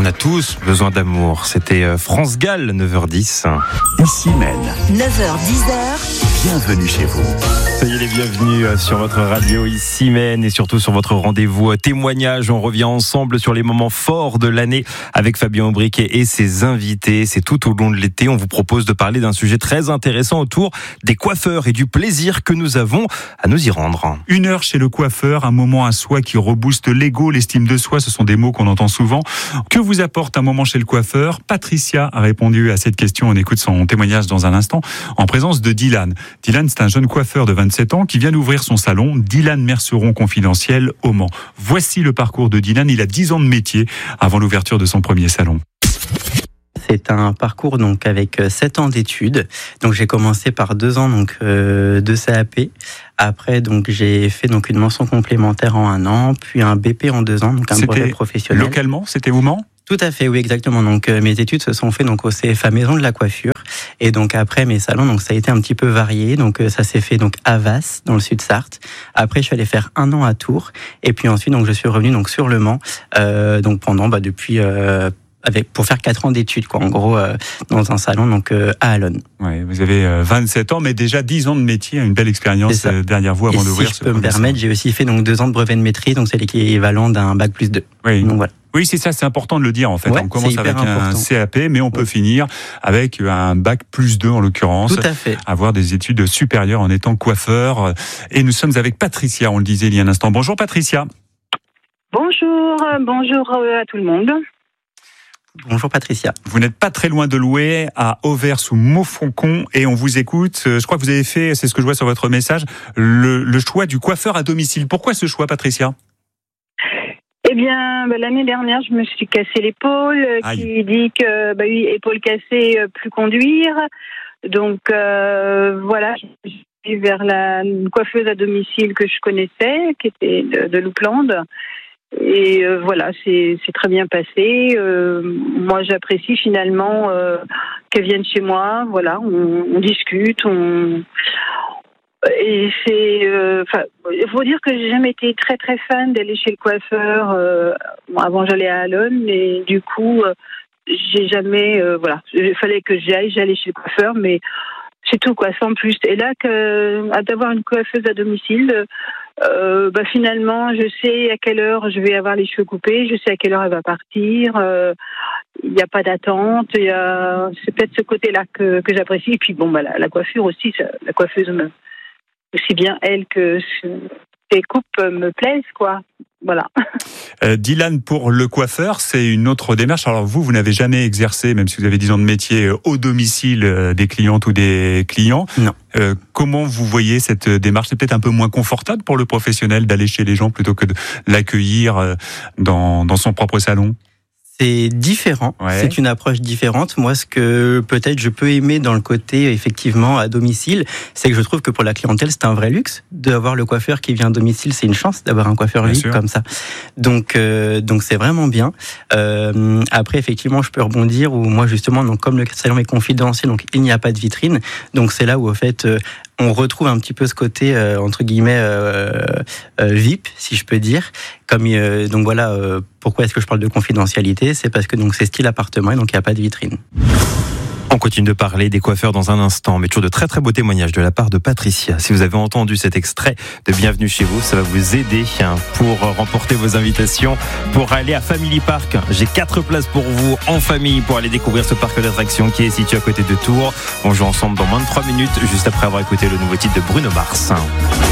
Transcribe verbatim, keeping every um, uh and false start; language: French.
On a tous besoin d'amour. C'était France Gall, neuf heures dix. Ici Maine. neuf heures dix. Bienvenue chez vous. Soyez les bienvenus sur votre radio Ici Maine et surtout sur votre rendez-vous témoignage. On revient ensemble sur les moments forts de l'année avec Fabien Aubriquet et ses invités. C'est tout au long de l'été. On vous propose de parler d'un sujet très intéressant autour des coiffeurs et du plaisir que nous avons à nous y rendre. Une heure chez le coiffeur, un moment à soi qui rebooste l'ego, l'estime de soi. Ce sont des mots qu'on entend souvent. Que vous apporte un moment chez le coiffeur ? Patricia a répondu à cette question. On écoute son témoignage dans un instant en présence de Dylan. Dylan, c'est un jeune coiffeur de vingt-sept ans qui vient d'ouvrir son salon Dylan Merceron Confidentiel au Mans. Voici le parcours de Dylan. Il a dix ans de métier avant l'ouverture de son premier salon. C'est un parcours donc avec sept ans d'études. Donc j'ai commencé par deux ans donc euh, de C A P. Après donc j'ai fait donc une mention complémentaire en un an, puis un B P en deux ans, donc un brevet professionnel. Localement, c'était au Mans ? Tout à fait, oui, exactement. Donc euh, mes études se sont faites donc au C F A Maison de la Coiffure, et donc après mes salons, donc ça a été un petit peu varié. Donc euh, ça s'est fait donc à Vasse, dans le sud Sarthe. Après je suis allé faire un an à Tours, et puis ensuite donc je suis revenu donc sur le Mans, euh, donc pendant bah depuis euh, avec pour faire quatre ans d'études quoi, en gros euh, dans un salon donc euh, à Allonne. Ouais, vous avez euh, vingt-sept ans, mais déjà dix ans de métier, une belle expérience euh, derrière vous avant et d'ouvrir. Si je peux me permettre, j'ai aussi fait donc deux ans de brevet de maîtrise, donc c'est l'équivalent d'un bac plus deux. Oui. Donc voilà. Oui, c'est ça, c'est important de le dire en fait. Ouais, on commence avec important. un C A P, mais on peut ouais. finir avec un bac plus deux en l'occurrence. Tout à fait. Avoir des études supérieures en étant coiffeur. Et nous sommes avec Patricia, on le disait il y a un instant. Bonjour Patricia. Bonjour, bonjour à tout le monde. Bonjour Patricia. Vous n'êtes pas très loin de Loué, à Auvers sous Montfaucon, et on vous écoute. Je crois que vous avez fait, c'est ce que je vois sur votre message, le, le choix du coiffeur à domicile. Pourquoi ce choix, Patricia ? Eh bien, bah, l'année dernière, je me suis cassé l'épaule, euh, qui dit que, bah oui, épaule cassée, euh, plus conduire. Donc, euh, voilà, je suis vers la une coiffeuse à domicile que je connaissais, qui était de, de Loupland. Et euh, voilà, c'est, c'est très bien passé. Euh, moi, j'apprécie finalement euh, qu'elle vienne chez moi. Voilà, on, on discute, on... Et c'est, enfin, euh, il faut dire que j'ai jamais été très très fan d'aller chez le coiffeur. Euh, bon, avant, j'allais à Allonne, mais du coup, euh, j'ai jamais, euh, voilà, il fallait que j'aille, j'allais chez le coiffeur, mais c'est tout quoi, sans plus. Et là, que d'avoir une coiffeuse à domicile, euh, bah finalement, je sais à quelle heure je vais avoir les cheveux coupés, je sais à quelle heure elle va partir. Euh, Il n'y a pas d'attente. Il y a, c'est peut-être ce côté-là que, que j'apprécie. Et puis bon, bah la, la coiffure aussi, ça, la coiffeuse me aussi bien elle que ses coupes me plaisent, quoi. Voilà. Euh, Dylan, pour le coiffeur, c'est une autre démarche. Alors vous, vous n'avez jamais exercé, même si vous avez dix ans de métier, au domicile des clientes ou des clients. Non. Euh, comment vous voyez cette démarche ? C'est peut-être un peu moins confortable pour le professionnel d'aller chez les gens plutôt que de l'accueillir dans, dans son propre salon ? C'est différent, ouais. C'est une approche différente. Moi, ce que peut-être je peux aimer dans le côté, effectivement, à domicile, c'est que je trouve que pour la clientèle, c'est un vrai luxe d'avoir le coiffeur qui vient à domicile. C'est une chance d'avoir un coiffeur libre comme ça. Donc, euh, donc c'est vraiment bien. Euh, après, effectivement, je peux rebondir où moi, justement, donc comme le salon est confidentiel, donc il n'y a pas de vitrine. Donc c'est là où, en fait, euh, on retrouve un petit peu ce côté euh, entre guillemets euh, euh, V I P, si je peux dire. Comme euh, donc voilà, euh, pourquoi est-ce que je parle de confidentialité ? C'est parce que donc c'est style appartement et donc il n'y a pas de vitrine. On continue de parler des coiffeurs dans un instant, mais toujours de très très beaux témoignages de la part de Patricia. Si vous avez entendu cet extrait de Bienvenue chez vous, ça va vous aider pour remporter vos invitations, pour aller à Family Park. J'ai quatre places pour vous en famille pour aller découvrir ce parc d'attractions qui est situé à côté de Tours. On joue ensemble dans moins de trois minutes, juste après avoir écouté le nouveau titre de Bruno Mars.